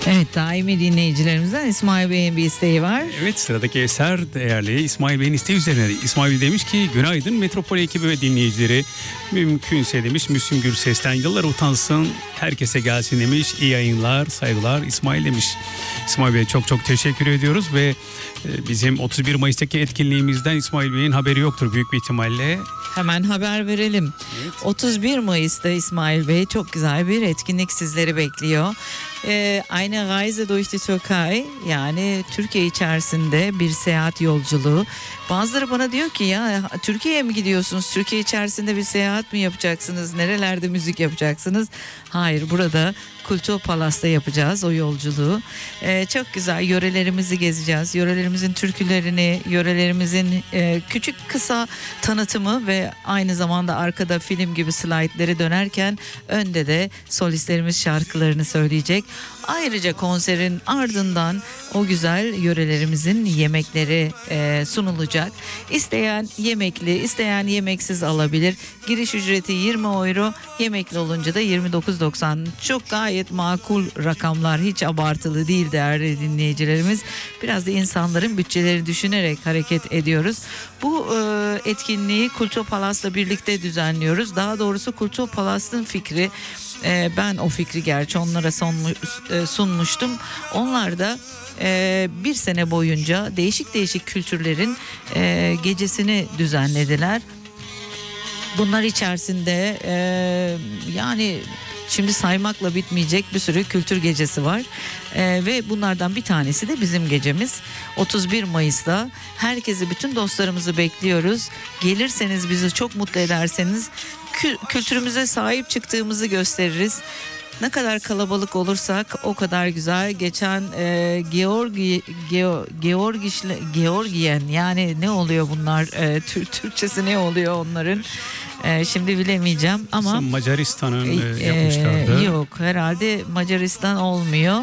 Evet, daimi dinleyicilerimizden İsmail Bey'in bir isteği var. Evet, sıradaki eser değerli İsmail Bey'in isteği üzerine. İsmail Bey demiş ki günaydın Metropol ekibi ve dinleyicileri. Mümkünse demiş Müslüm Gürses'ten yıllar utansın herkese gelsin demiş. İyi yayınlar, saygılar İsmail demiş. İsmail Bey çok çok teşekkür ediyoruz ve bizim 31 Mayıs'taki etkinliğimizden İsmail Bey'in haberi yoktur büyük bir ihtimalle. Hemen haber verelim. Evet. 31 Mayıs'ta İsmail Bey çok güzel bir etkinlik sizleri bekliyor. Eine Reise durch die Türkei, yani Türkiye içerisinde bir seyahat yolculuğu. Bazıları bana diyor ki ya Türkiye'ye mi gidiyorsunuz? Türkiye içerisinde bir seyahat mi yapacaksınız? Nerelerde müzik yapacaksınız? Hayır, burada Kultur Palas'ta yapacağız o yolculuğu. Çok güzel, yörelerimizi gezeceğiz. Yörelerimizin türkülerini, yörelerimizin küçük kısa tanıtımı ve aynı zamanda arkada film gibi slaytları dönerken önde de solistlerimiz şarkılarını söyleyecek. Ayrıca konserin ardından o güzel yörelerimizin yemekleri sunulacak. İsteyen yemekli, isteyen yemeksiz alabilir. Giriş ücreti 20 euro, yemekli olunca da 29,90. Çok gayet makul rakamlar, hiç abartılı değil değerli dinleyicilerimiz. Biraz da insanların bütçeleri düşünerek hareket ediyoruz. Bu etkinliği Kultur Palas'la birlikte düzenliyoruz. Daha doğrusu Kultur Palas'ın fikri. Ben o fikri gerçi onlara sunmuştum. Onlar da bir sene boyunca değişik değişik kültürlerin gecesini düzenlediler. Bunlar içerisinde yani şimdi saymakla bitmeyecek bir sürü kültür gecesi var. Ve bunlardan bir tanesi de bizim gecemiz. 31 Mayıs'ta herkesi, bütün dostlarımızı bekliyoruz. Gelirseniz, bizi çok mutlu ederseniz kültürümüze sahip çıktığımızı gösteririz. Ne kadar kalabalık olursak o kadar güzel. Geçen Georgiyen, yani ne oluyor bunlar? Türkçesi ne oluyor onların? Şimdi bilemeyeceğim ama Macaristan'ın yapmışlardı. Yok, herhalde Macaristan olmuyor.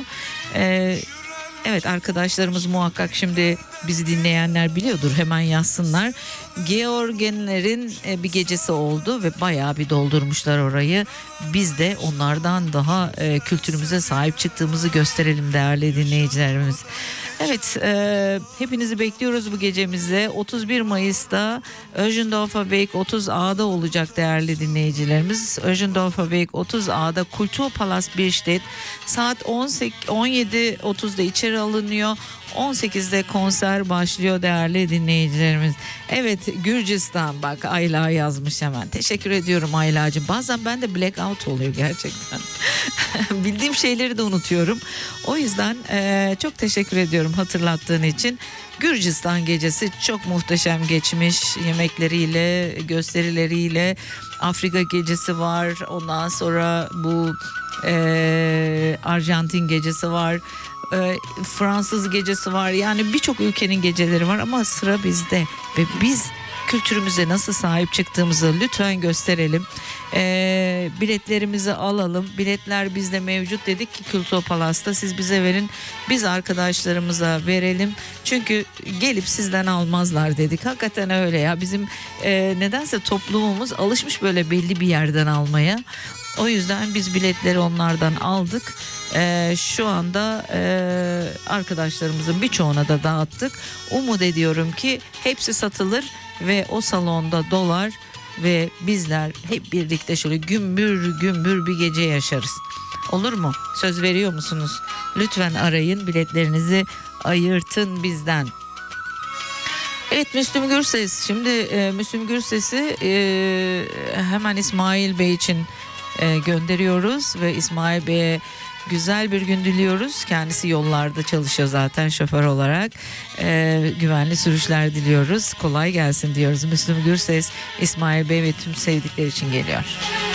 Evet, arkadaşlarımız muhakkak şimdi bizi dinleyenler biliyordur, hemen yazsınlar. Georgenlerin bir gecesi oldu ve bayağı bir doldurmuşlar orayı. Biz de onlardan daha kültürümüze sahip çıktığımızı gösterelim değerli dinleyicilerimiz. Evet, hepinizi bekliyoruz bu gecemize. 31 Mayıs'ta Öjendorfer Weg 30A'da olacak değerli dinleyicilerimiz. Öjendorfer Weg 30A'da Kultur Palas Bierstedt saat 17.30'da içeri alınıyor. 18'de konser başlıyor değerli dinleyicilerimiz. Evet, Gürcistan, bak Ayla yazmış hemen. Teşekkür ediyorum Ayla'cığım. Bazen ben de blackout oluyor gerçekten. Bildiğim şeyleri de unutuyorum. O yüzden çok teşekkür ediyorum hatırlattığın için. Gürcistan gecesi çok muhteşem geçmiş, yemekleriyle, gösterileriyle. Afrika gecesi var. Ondan sonra bu Arjantin gecesi var. Fransız gecesi var. Yani birçok ülkenin geceleri var ama sıra bizde ve biz kültürümüze nasıl sahip çıktığımızı lütfen gösterelim. Biletlerimizi alalım. Biletler bizde mevcut dedik ki Kultur Palas'ta, siz bize verin, biz arkadaşlarımıza verelim. Çünkü gelip sizden almazlar dedik. Hakikaten öyle ya. Bizim nedense toplumumuz alışmış böyle belli bir yerden almaya. O yüzden biz biletleri onlardan aldık. Şu anda arkadaşlarımızın birçoğuna da dağıttık. Umut ediyorum ki hepsi satılır ve o salonda dolar ve bizler hep birlikte şöyle gümbür gümbür bir gece yaşarız. Olur mu? Söz veriyor musunuz? Lütfen arayın, biletlerinizi ayırtın bizden. Evet, Müslüm Gürses. Şimdi Müslüm Gürses'i hemen İsmail Bey için gönderiyoruz ve İsmail Bey'e güzel bir gün diliyoruz. Kendisi yollarda çalışıyor zaten şoför olarak. Güvenli sürüşler diliyoruz. Kolay gelsin diyoruz. Müslüm Gürses, İsmail Bey ve tüm sevdikleri için geliyor.